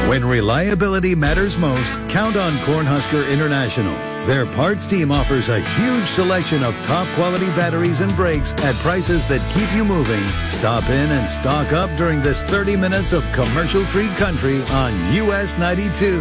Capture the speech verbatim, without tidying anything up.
When reliability matters most, count on Cornhusker International. Their parts team offers a huge selection of top-quality batteries and brakes at prices that keep you moving. Stop in and stock up during this thirty minutes of commercial-free country on U S ninety-two.